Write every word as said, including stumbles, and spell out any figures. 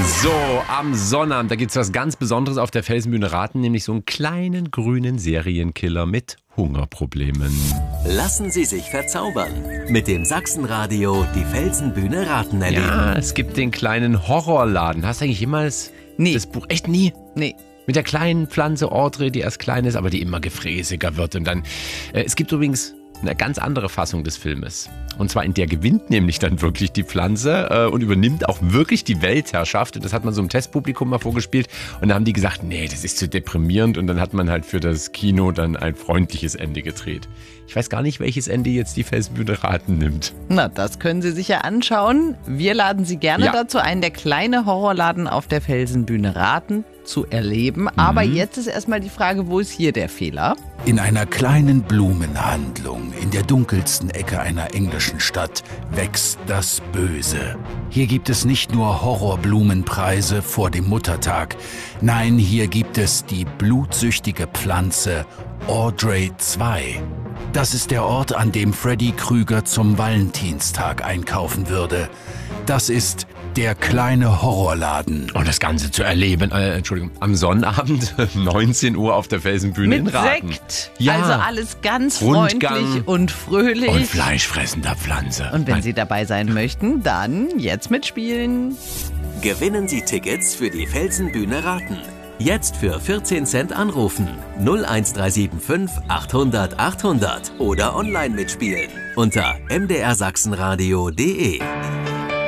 So, am Sonnabend, da gibt es was ganz Besonderes auf der Felsenbühne Raten, nämlich so einen kleinen grünen Serienkiller mit Hungerproblemen. Lassen Sie sich verzaubern. Mit dem Sachsenradio die Felsenbühne Raten erleben. Ja, es gibt den kleinen Horrorladen. Hast du eigentlich jemals Nee. das Buch? Echt nie? Nee. Mit der kleinen Pflanze Audrey, die erst klein ist, aber die immer gefräßiger wird. Und dann, äh, es gibt übrigens eine ganz andere Fassung des Filmes. Und zwar in der gewinnt nämlich dann wirklich die Pflanze äh, und übernimmt auch wirklich die Weltherrschaft. Und das hat man so im Testpublikum mal vorgespielt. Und da haben die gesagt, nee, das ist zu deprimierend. Und dann hat man halt für das Kino dann ein freundliches Ende gedreht. Ich weiß gar nicht, welches Ende jetzt die Felsenbühne Raten nimmt. Na, das können Sie sich ja anschauen. Wir laden Sie gerne Ja. dazu ein, der kleine Horrorladen auf der Felsenbühne Raten zu erleben. Aber jetzt ist erstmal die Frage, wo ist hier der Fehler? In einer kleinen Blumenhandlung in der dunkelsten Ecke einer englischen Stadt wächst das Böse. Hier gibt es nicht nur Horrorblumenpreise vor dem Muttertag. Nein, hier gibt es die blutsüchtige Pflanze Audrey zwei. Das ist der Ort, an dem Freddy Krüger zum Valentinstag einkaufen würde. Das ist der kleine Horrorladen. Und das Ganze zu erleben, äh, Entschuldigung, am Sonnabend, neunzehn Uhr auf der Felsenbühne in Mit Raten. Sekt. Ja. Also alles ganz Rundgang freundlich und fröhlich. Und fleischfressender Pflanze. Und wenn Nein. Sie dabei sein möchten, dann jetzt mitspielen. Gewinnen Sie Tickets für die Felsenbühne Raten. Jetzt für vierzehn Cent anrufen. null eins drei sieben fünf achthundert achthundert oder online mitspielen unter m d r sachsenradio punkt d e.